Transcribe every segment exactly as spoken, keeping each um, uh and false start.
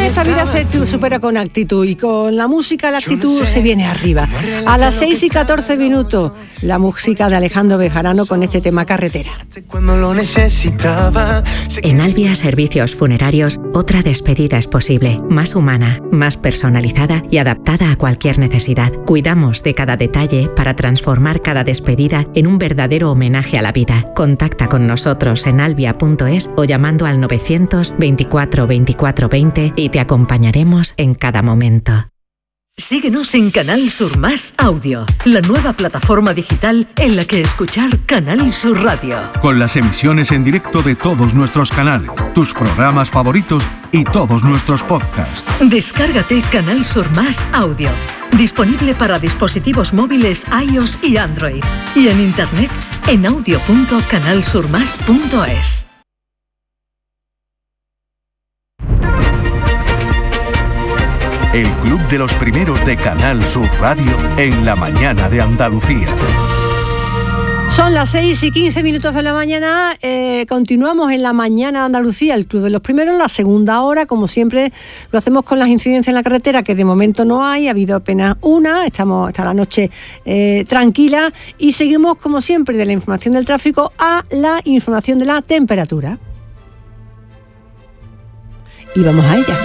esta vida se supera con actitud y con la música la actitud se viene arriba. A las seis y catorce minutos, la música de Alejandro Bejarano con este tema Carretera. En Albia Servicios Funerarios, otra despedida es posible, más humana, más personalizada y adaptada a cualquier necesidad. Cuidamos de cada detalle para transformar cada despedida en un verdadero homenaje a la vida. Contacta con nosotros en albia punto es o llamando al novecientos veinticuatro veinticuatro veinte y te acompañaremos en cada momento. Síguenos en Canal Sur Más Audio, la nueva plataforma digital en la que escuchar Canal Sur Radio. Con las emisiones en directo de todos nuestros canales, tus programas favoritos y todos nuestros podcasts. Descárgate Canal Sur Más Audio, disponible para dispositivos móviles iOS y Android, y en internet en audio punto canal sur más punto es. El Club de los Primeros de Canal Sur Radio en la mañana de Andalucía. Son las seis y quince minutos de la mañana, eh, continuamos en la mañana de Andalucía, el Club de los Primeros, la segunda hora, como siempre lo hacemos con las incidencias en la carretera, que de momento no hay, ha habido apenas una, estamos hasta la noche eh, tranquila, y seguimos como siempre de la información del tráfico a la información de la temperatura. Y vamos a ella.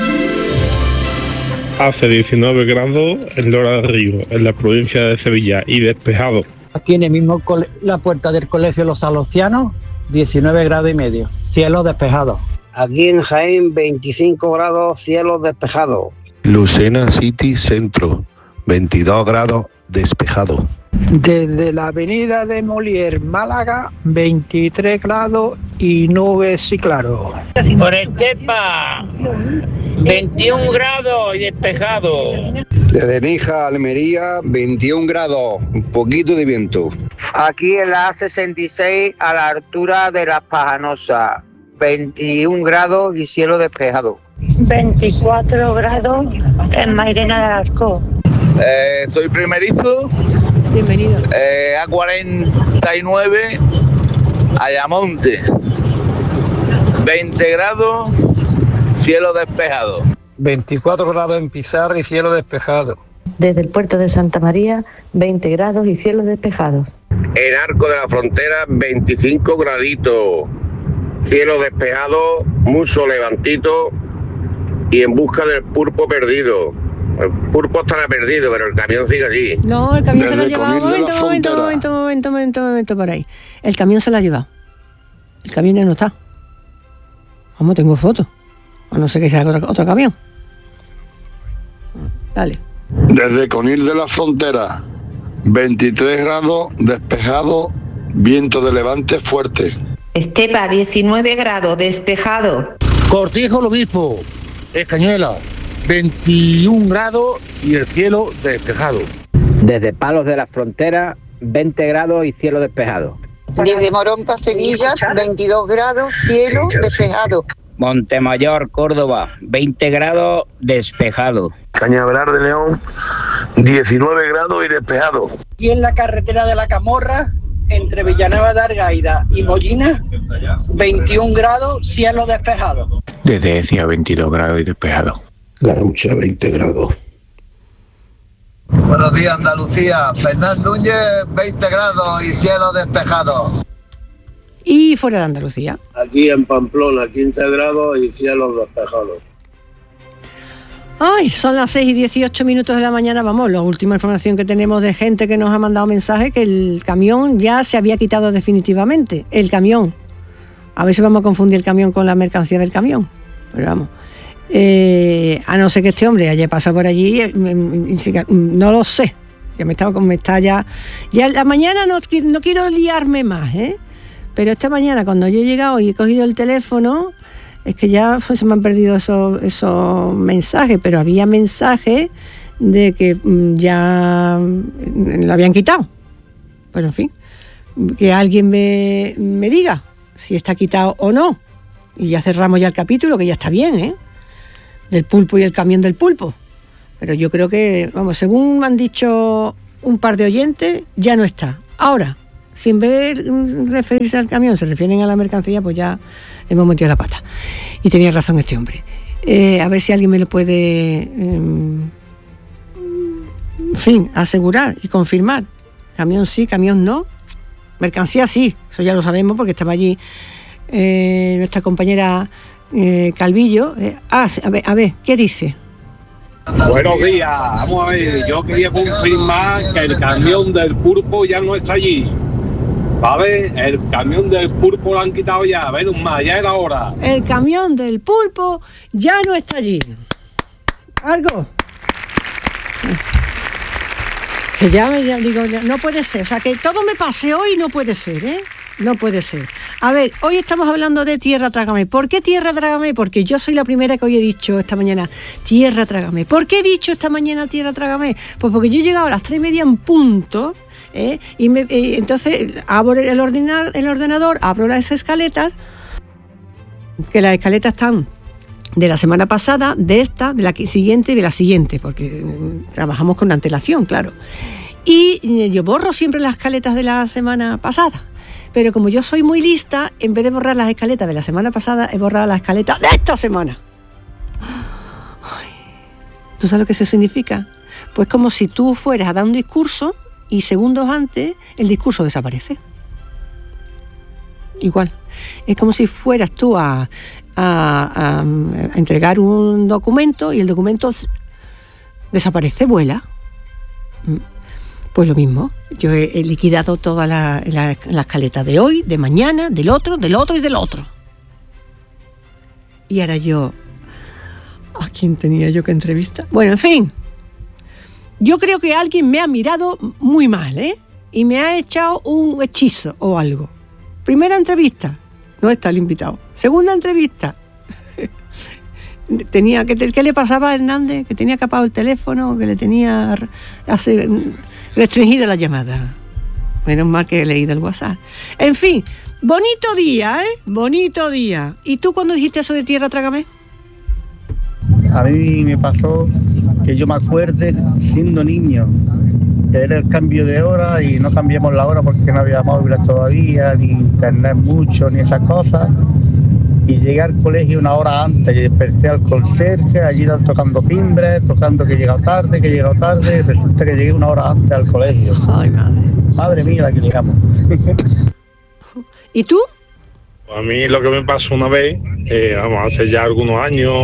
Hace diecinueve grados en Lora del Río, en la provincia de Sevilla, y despejado. Aquí en el mismo cole- la puerta del colegio Los Salosianos, diecinueve grados y medio, cielo despejado. Aquí en Jaén, veinticinco grados, cielo despejado. Lucena City Centro, veintidós grados, despejado. Desde la avenida de Molière, Málaga, veintitrés grados y nubes y claro. Por Estepa, veintiún grados y despejado. Desde Níjar, Almería, veintiún grados, un poquito de viento. Aquí en la A sesenta y seis, a la altura de Las Pajanosas, veintiún grados y cielo despejado. veinticuatro grados en Mairena del Arco. Eh, soy primerizo. Bienvenido. Eh, A cuarenta y nueve, Ayamonte. veinte grados, cielo despejado. veinticuatro grados en Pizarra y cielo despejado. Desde el puerto de Santa María, veinte grados y cielos despejados. En Arco de la Frontera, veinticinco graditos, cielo despejado, mucho levantito y en busca del pulpo perdido. El pulpo estará perdido, pero el camión sigue allí. No, el camión Desde se lo ha llevado. Un momento, momento, momento, momento, momento, momento, por ahí. El camión se lo ha llevado. El camión ya no está. Vamos, tengo fotos. O no sé qué sea otro, otro camión. Dale. Desde Conil de la Frontera, veintitrés grados, despejado, viento de levante fuerte. Estepa, diecinueve grados, despejado. Cortijo el Obispo, Escañuela, veintiún grados y el cielo despejado. Desde Palos de la Frontera, veinte grados y cielo despejado. Desde Morón para Sevilla, veintidós grados, cielo despejado. Montemayor, Córdoba, veinte grados, despejado. Cañaveral de León, diecinueve grados y despejado. Y en la carretera de la Camorra, entre Villanueva de Argaida y Mollina, veintiún grados, cielo despejado. Desde Ecija, veintidós grados y despejado. Garrucha, veinte grados. Buenos días, Andalucía. Fernán Núñez, veinte grados y cielo despejado. Y fuera de Andalucía. Aquí en Pamplona, quince grados y cielos despejados. Ay, son las seis y dieciocho minutos de la mañana. Vamos, la última información que tenemos de gente que nos ha mandado mensaje, que el camión ya se había quitado definitivamente. El camión. A ver si vamos a confundir el camión con la mercancía del camión. Pero vamos. Eh, a no ser que este hombre haya pasado por allí, no lo sé. Ya me está, me está ya. Ya la mañana no, no quiero liarme más, ¿eh? Pero esta mañana, cuando yo he llegado y he cogido el teléfono, es que ya pues, se me han perdido esos, esos mensajes, pero había mensajes de que mm, ya lo habían quitado. Pero en fin, que alguien me, me diga si está quitado o no. Y ya cerramos ya el capítulo, que ya está bien, ¿eh? Del pulpo y el camión del pulpo. Pero yo creo que, vamos, según me han dicho un par de oyentes, ya no está. Ahora, si en vez de referirse al camión se refieren a la mercancía, pues ya hemos metido la pata. Y tenía razón este hombre. Eh, a ver si alguien me lo puede, eh, en fin, asegurar y confirmar. Camión sí, camión no. Mercancía sí, eso ya lo sabemos porque estaba allí eh, nuestra compañera eh, Calvillo. Eh, ah, a ver, a ver, ¿qué dice? Buenos días, vamos a ver, yo quería confirmar que el camión del pulpo ya no está allí. ¿Vale? El camión del pulpo lo han quitado ya, menos más, ya era hora. El camión del pulpo ya no está allí. ¿Algo? Que ya, ya digo, ya, no puede ser, o sea, que todo me pase hoy no puede ser, ¿eh? No puede ser. A ver, hoy estamos hablando de Tierra Trágame. ¿Por qué Tierra Trágame? Porque yo soy la primera que hoy he dicho esta mañana Tierra Trágame. ¿Por qué he dicho esta mañana Tierra Trágame? Pues porque yo he llegado a las tres y media en punto, ¿eh? y me, eh, entonces abro el, ordenar, el ordenador, abro las escaletas, que las escaletas están de la semana pasada, de esta, de la siguiente y de la siguiente, porque trabajamos con antelación, claro. Y yo borro siempre las escaletas de la semana pasada. Pero como yo soy muy lista, en vez de borrar las escaletas de la semana pasada, he borrado las escaletas de esta semana. Ay, ¿tú sabes lo que eso significa? Pues como si tú fueras a dar un discurso y segundos antes el discurso desaparece. Igual. Es como si fueras tú a, a, a, a entregar un documento y el documento desaparece, vuela. Pues lo mismo, yo he, he liquidado toda la, la, la escaleta de hoy, de mañana, del otro, del otro y del otro. Y ahora yo, ¿a quién tenía yo que entrevistar? Bueno, en fin, yo creo que alguien me ha mirado muy mal, ¿eh? Y me ha echado un hechizo o algo. Primera entrevista, no está el invitado. Segunda entrevista, tenía que, ¿qué le pasaba a Hernández? Que tenía capado el teléfono, que le tenía hace, restringida la llamada. Menos mal que he leído el WhatsApp. En fin, bonito día, ¿eh? Bonito día. ¿Y tú cuando dijiste eso de Tierra Trágame? A mí me pasó que yo me acuerde siendo niño, que era el cambio de hora y no cambiamos la hora porque no había móviles todavía, ni internet mucho, ni esas cosas. Y llegué al colegio una hora antes y desperté al conserje, allí tocando timbres, tocando que he llegado tarde, que he llegado tarde, y resulta que llegué una hora antes al colegio. Ay, madre. Madre mía, la que llegamos. ¿Y tú? A mí lo que me pasó una vez, eh, vamos, hace ya algunos años,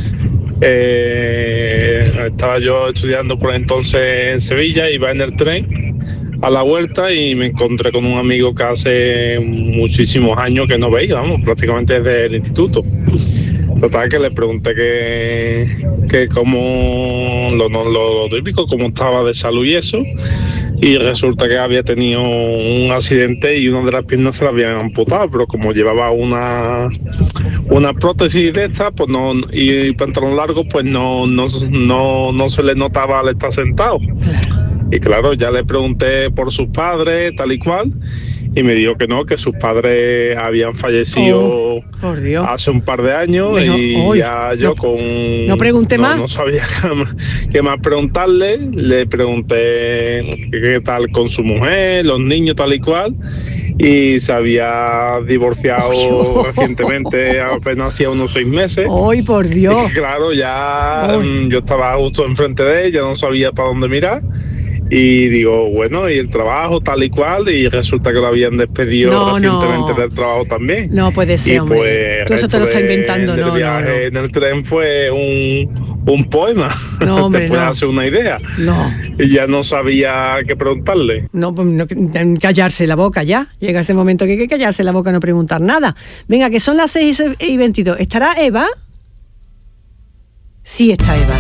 eh, estaba yo estudiando por entonces en Sevilla, iba en el tren a la vuelta y me encontré con un amigo que hace muchísimos años que no veía, vamos, prácticamente desde el instituto. Total, que le pregunté que, que cómo, lo, lo, lo típico, cómo estaba de salud y eso, y resulta que había tenido un accidente y una de las piernas se la habían amputado, pero como llevaba una una prótesis de esta, pues no, y pantalón largo, pues no, no, no, no se le notaba al estar sentado. Y claro, ya le pregunté por sus padres, tal y cual, y me dijo que no, que sus padres habían fallecido oh, por Dios. hace un par de años. Mejor, y hoy, ya yo no, con... No pregunté no, más. No sabía qué más preguntarle. Le pregunté qué tal con su mujer, los niños, tal y cual. Y se había divorciado oh, recientemente, apenas hacía unos seis meses. ¡Ay, por Dios! Y claro, ya oh. yo estaba justo enfrente de ella, no sabía para dónde mirar. Y digo, bueno, y el trabajo tal y cual, y resulta que lo habían despedido no, recientemente no. del trabajo también. No puede ser, y hombre. Pues, tú eso te lo estás inventando, no, viaje no, no. En el tren fue un, un poema, no, hombre, te puedes no. hacer una idea. No. Y ya no sabía qué preguntarle. No, pues no, callarse la boca ya. Llega ese momento que hay que callarse la boca, no preguntar nada. Venga, que son las seis y veintidós. ¿Estará Eva? Sí, está Eva.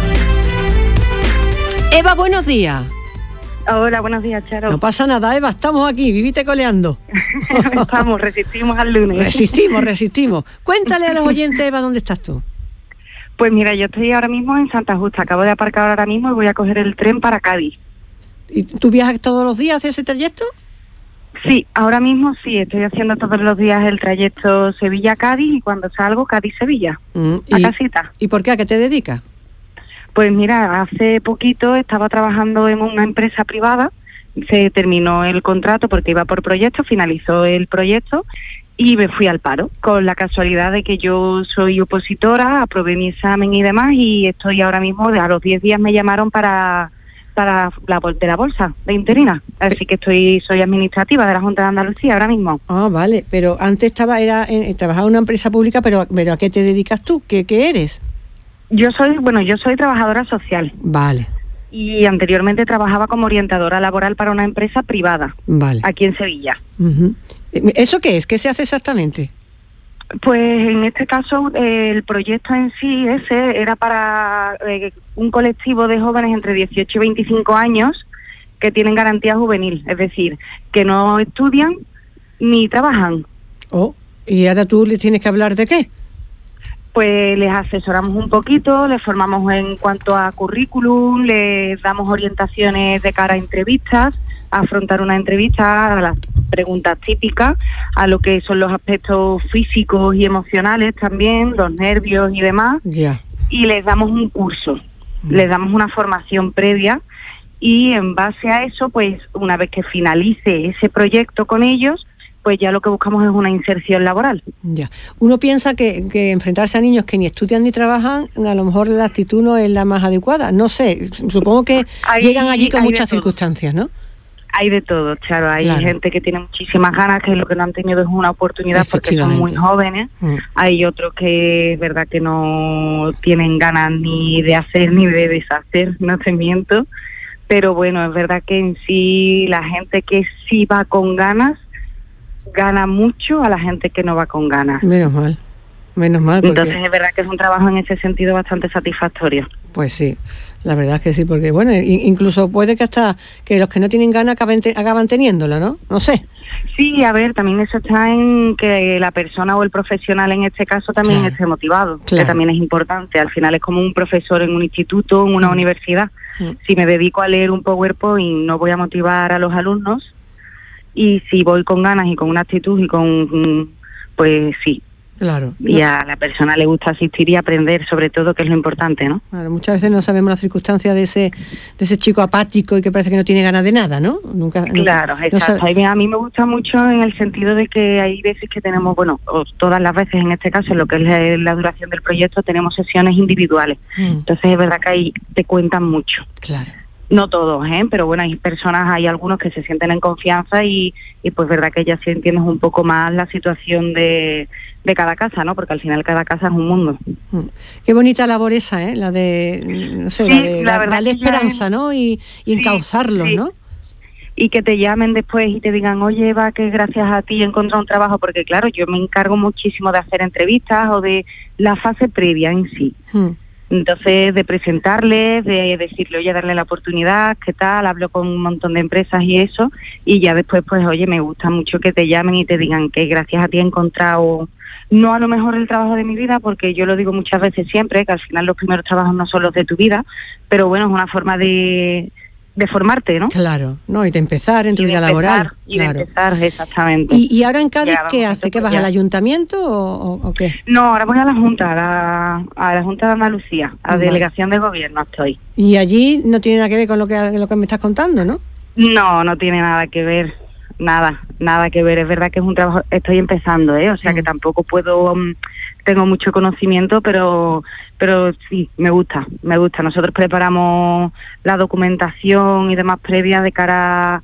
Eva, buenos días. Hola, buenos días, Charo. No pasa nada, Eva, estamos aquí, vivite coleando. Estamos, resistimos al lunes. Resistimos, resistimos. Cuéntale a los oyentes, Eva, ¿dónde estás tú? Pues mira, yo estoy ahora mismo en Santa Justa, acabo de aparcar ahora mismo y voy a coger el tren para Cádiz. ¿Y tú viajas todos los días ese trayecto? Sí, ahora mismo sí, estoy haciendo todos los días el trayecto Sevilla-Cádiz y cuando salgo Cádiz-Sevilla, mm, a casita. ¿Y por qué? ¿A qué te dedicas? Pues mira, hace poquito estaba trabajando en una empresa privada, se terminó el contrato porque iba por proyecto, finalizó el proyecto y me fui al paro, con la casualidad de que yo soy opositora, aprobé mi examen y demás, y estoy ahora mismo, a los diez días me llamaron para para la, de la bolsa de interina, así que estoy soy administrativa de la Junta de Andalucía ahora mismo. Ah, vale, pero antes estaba era en, trabajaba en una empresa pública, pero, pero ¿a qué te dedicas tú? ¿Qué, qué eres? Yo soy, bueno, yo soy trabajadora social. Vale. Y anteriormente trabajaba como orientadora laboral para una empresa privada, vale, aquí en Sevilla. Uh-huh. ¿Eso qué es? ¿Qué se hace exactamente? Pues en este caso eh, el proyecto en sí ese era para eh, un colectivo de jóvenes entre dieciocho y veinticinco años que tienen garantía juvenil, es decir, que no estudian ni trabajan. Oh, ¿y ahora tú les tienes que hablar de qué? Pues les asesoramos un poquito, les formamos en cuanto a currículum, les damos orientaciones de cara a entrevistas, a afrontar una entrevista, a las preguntas típicas, a lo que son los aspectos físicos y emocionales también, los nervios y demás. Yeah. Y les damos un curso, mm. les damos una formación previa, y en base a eso, pues una vez que finalice ese proyecto con ellos, pues ya lo que buscamos es una inserción laboral. Ya. Uno piensa que, que enfrentarse a niños que ni estudian ni trabajan, a lo mejor la actitud no es la más adecuada. No sé, supongo que hay, llegan allí con muchas circunstancias, ¿no? Hay de todo, claro. Hay claro. gente que tiene muchísimas ganas, que lo que no han tenido es una oportunidad porque son muy jóvenes. Mm. Hay otros que es verdad que no tienen ganas ni de hacer ni de deshacer, no te miento. Pero bueno, es verdad que en sí la gente que sí va con ganas gana mucho a la gente que no va con ganas. Menos mal, menos mal. Porque... Entonces es verdad que es un trabajo en ese sentido bastante satisfactorio. Pues sí, la verdad es que sí, porque bueno, incluso puede que hasta que los que no tienen ganas acaben, te, acaban teniéndola, ¿no? No sé. Sí, a ver, también eso está en que la persona o el profesional en este caso también claro. esté motivado, claro. que también es importante. Al final es como un profesor en un instituto, en una mm. universidad. Mm. Si me dedico a leer un PowerPoint, no voy a motivar a los alumnos. Y si voy con ganas y con una actitud y con, pues sí. Claro. Y a la persona le gusta asistir y aprender, sobre todo, que es lo importante, ¿no? Claro, muchas veces no sabemos las circunstancias de ese de ese chico apático y que parece que no tiene ganas de nada, ¿no? Nunca. Claro, nunca, exacto. No a mí me gusta mucho en el sentido de que hay veces que tenemos, bueno, o todas las veces en este caso, en lo que es la, la duración del proyecto, tenemos sesiones individuales. Mm. Entonces es verdad que ahí te cuentan mucho. Claro. No todos, ¿eh? Pero bueno, hay personas, hay algunos que se sienten en confianza y, y pues verdad que ya sí entiendes un poco más la situación de, de cada casa, ¿no? Porque al final cada casa es un mundo. Mm. Qué bonita labor esa, ¿eh? La de, no sé, sí, la de la la, darle esperanza, es... ¿no? Y, y encauzarlos, sí, sí. ¿no? Y que te llamen después y te digan, oye, Eva, que gracias a ti he encontrado un trabajo, porque claro, yo me encargo muchísimo de hacer entrevistas o de la fase previa en sí. Mm. Entonces, de presentarles, de decirle, oye, darle la oportunidad, ¿qué tal? Hablo con un montón de empresas y eso, y ya después, pues, oye, me gusta mucho que te llamen y te digan que gracias a ti he encontrado, no a lo mejor el trabajo de mi vida, porque yo lo digo muchas veces siempre, que al final los primeros trabajos no son los de tu vida, pero bueno, es una forma de... de formarte, ¿no? Claro, no, y de empezar en tu vida laboral. Y claro. de empezar, exactamente. ¿Y, y ahora en Cádiz qué hace? ¿Qué vas al ayuntamiento o, o, o qué? No, ahora voy a la Junta, a la, a la Junta de Andalucía, a vale. Delegación de Gobierno estoy. Y allí no tiene nada que ver con lo que, lo que me estás contando, ¿no? No, no tiene nada que ver, nada, nada que ver. Es verdad que es un trabajo, estoy empezando, ¿eh? O sea mm. que tampoco puedo... Um, tengo mucho conocimiento, pero pero sí, me gusta, me gusta. Nosotros preparamos la documentación y demás previa de cara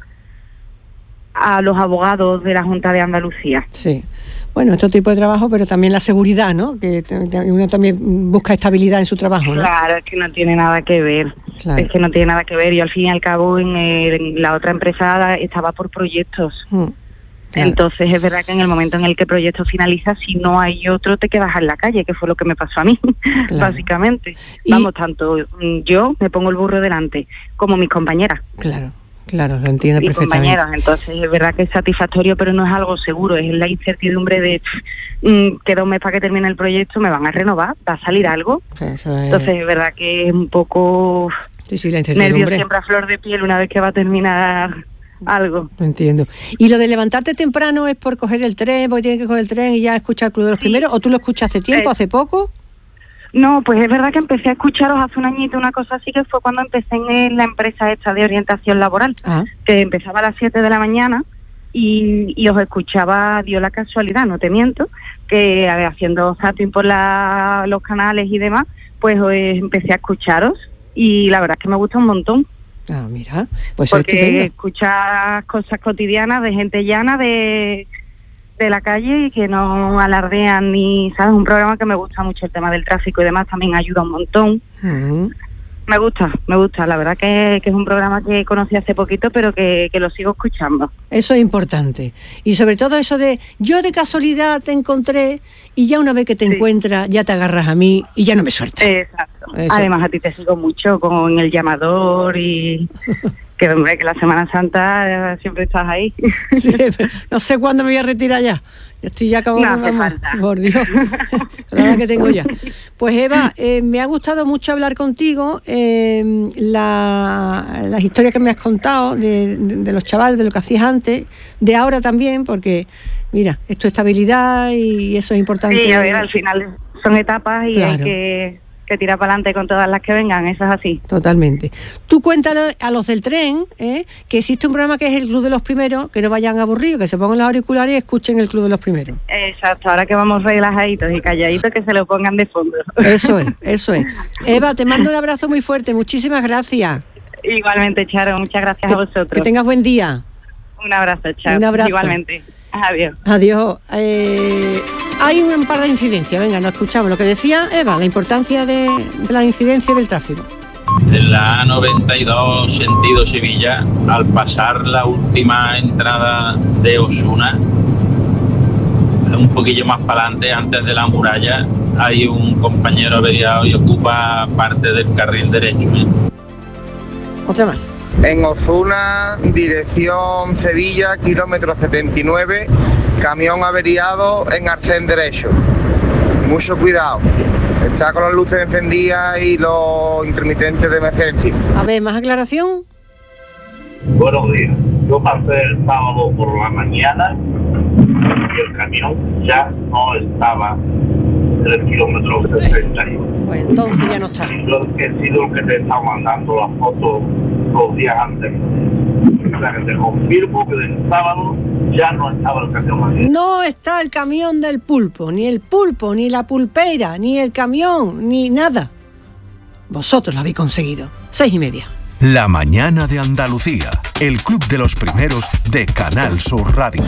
a los abogados de la Junta de Andalucía. Sí. Bueno, este tipo de trabajo, pero también la seguridad, ¿no? Que uno también busca estabilidad en su trabajo, ¿no? Claro, es que no tiene nada que ver. Claro. Es que no tiene nada que ver. Y al fin y al cabo, en, el, en la otra empresa estaba por proyectos. Mm. Claro. Entonces es verdad que en el momento en el que el proyecto finaliza, si no hay otro, te quedas en la calle, que fue lo que me pasó a mí, claro. básicamente. Y... Vamos, tanto yo me pongo el burro delante, como mis compañeras. Claro, claro, lo entiendo mis perfectamente. Compañeras, entonces es verdad que es satisfactorio, pero no es algo seguro, es la incertidumbre de mmm, queda un mes para que termine el proyecto, me van a renovar, va a salir algo. Eso es... Entonces es verdad que es un poco sí, sí, la incertidumbre. Nervios siempre a flor de piel una vez que va a terminar... algo. Entiendo. ¿Y lo de levantarte temprano es por coger el tren, porque tienes que coger el tren y ya escuchar el Club de los sí. Primeros, o tú lo escuchas hace tiempo, eh, hace poco? No, pues es verdad que empecé a escucharos hace un añito, una cosa así, que fue cuando empecé en la empresa esta de orientación laboral, ah. que empezaba a las siete de la mañana y, y os escuchaba, dio la casualidad, no te miento, que a ver, haciendo zapping por la, los canales y demás, pues eh, empecé a escucharos y la verdad es que me gusta un montón. Ah, mira, pues porque escuchas cosas cotidianas de gente llana de, de la calle y que no alardean ni, ¿sabes? Un programa que me gusta mucho, el tema del tráfico y demás también ayuda un montón. Uh-huh. Me gusta, me gusta, la verdad que, que es un programa que conocí hace poquito, pero que, que lo sigo escuchando. Eso es importante. Y sobre todo eso de, yo de casualidad te encontré y ya una vez que te sí. encuentras, ya te agarras a mí y ya no me sueltas. Exacto. Eso. Además a ti te sigo mucho con El Llamador y... que hombre, que la Semana Santa eh, siempre estás ahí. Sí, no sé cuándo me voy a retirar ya. Yo estoy ya como... No hace falta. Por Dios, la verdad que tengo ya. Pues Eva, eh, me ha gustado mucho hablar contigo. Eh, la, las historias que me has contado de, de, de los chavales, de lo que hacías antes, de ahora también, porque, mira, es tu estabilidad y eso es importante. Sí, a ver, al final son etapas y claro. hay que... que tira para adelante con todas las que vengan, eso es así. Totalmente. Tú cuéntalo a los del tren, ¿eh? que existe un programa que es el Club de los Primeros, que no vayan aburridos, que se pongan los auriculares y escuchen el Club de los Primeros. Exacto, ahora que vamos relajaditos y calladitos, que se lo pongan de fondo. Eso es, eso es. Eva, te mando un abrazo muy fuerte, muchísimas gracias. Igualmente, Charo, muchas gracias que, a vosotros. Que tengas buen día. Un abrazo, Charo. Un abrazo. Igualmente. Adiós. Adiós. Eh, hay un par de incidencias, venga, nos escuchamos. Lo que decía Eva, la importancia de, de la incidencia del tráfico. En la A noventa y dos, sentido Sevilla, al pasar la última entrada de Osuna, un poquillo más para adelante, antes de la muralla, hay un compañero averiado y ocupa parte del carril derecho. ¿eh? Otra más. En Osuna, dirección Sevilla, kilómetro setenta y nueve, camión averiado en arcén derecho. Mucho cuidado. Está con las luces encendidas y los intermitentes de emergencia. A ver, ¿más aclaración? Buenos días. Yo pasé el sábado por la mañana y el camión ya no estaba en el kilómetro sesenta y uno. Pues entonces ya no está. Yo he sido el que te está mandando las fotos los días antes. O sea, que te confirmo que el sábado ya no estaba el camión. No está el camión del pulpo, ni el pulpo, ni la pulpera, ni el camión, ni nada. Vosotros lo habéis conseguido. Seis y media. La mañana de Andalucía, el club de los primeros de Canal Sur Radio.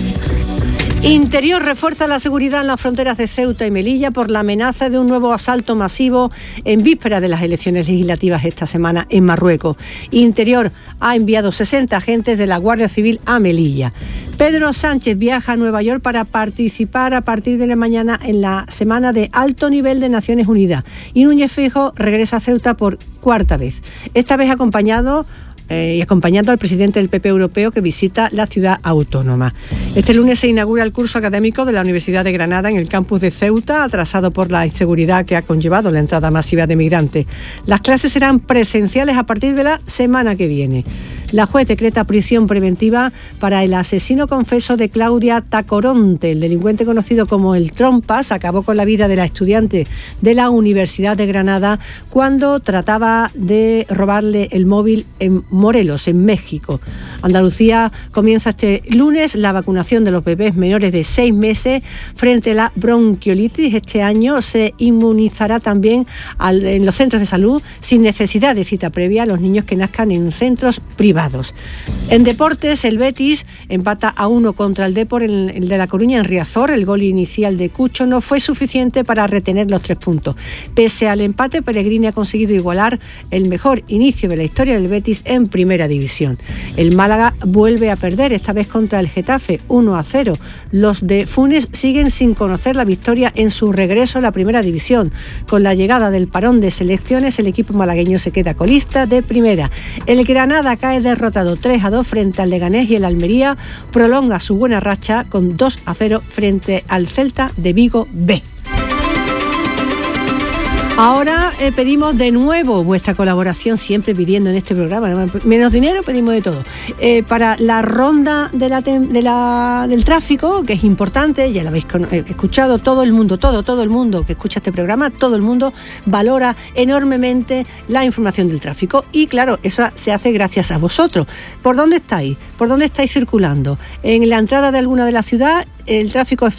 Interior refuerza la seguridad en las fronteras de Ceuta y Melilla por la amenaza de un nuevo asalto masivo en víspera de las elecciones legislativas esta semana en Marruecos. Interior ha enviado sesenta agentes de la Guardia Civil a Melilla. Pedro Sánchez viaja a Nueva York para participar a partir de la mañana en la semana de alto nivel de Naciones Unidas. Y Núñez Feijóo regresa a Ceuta por cuarta vez. Esta vez acompañado Eh, y acompañando al presidente del P P europeo que visita la ciudad autónoma. Este lunes se inaugura el curso académico de la Universidad de Granada en el campus de Ceuta, atrasado por la inseguridad que ha conllevado la entrada masiva de migrantes. Las clases serán presenciales a partir de la semana que viene. La juez decreta prisión preventiva para el asesino confeso de Claudia Tacoronte. El delincuente conocido como el Trompas acabó con la vida de la estudiante de la Universidad de Granada cuando trataba de robarle el móvil en Morelos, en México. Andalucía comienza este lunes la vacunación de los bebés menores de seis meses frente a la bronquiolitis. Este año se inmunizará también al, en los centros de salud sin necesidad de cita previa a los niños que nazcan en centros privados. En deportes, el Betis empata a uno contra el Depor, el, el de La Coruña en Riazor. El gol inicial de Cucho no fue suficiente para retener los tres puntos. Pese al empate, Pellegrini ha conseguido igualar el mejor inicio de la historia del Betis en Primera División. El Málaga vuelve a perder, esta vez contra el Getafe, uno a cero. Los de Funes siguen sin conocer la victoria en su regreso a la Primera División. Con la llegada del parón de selecciones, el equipo malagueño se queda colista de Primera. El Granada cae derrotado tres a dos frente al Leganés y el Almería prolonga su buena racha con dos a cero frente al Celta de Vigo B. Ahora eh, pedimos de nuevo vuestra colaboración, siempre pidiendo en este programa, menos dinero pedimos de todo, eh, para la ronda de la, de la, del tráfico, que es importante, ya la habéis escuchado, todo el mundo, todo, todo el mundo que escucha este programa, todo el mundo valora enormemente la información del tráfico y claro, eso se hace gracias a vosotros. ¿Por dónde estáis? ¿Por dónde estáis circulando? ¿En la entrada de alguna de la ciudad el tráfico es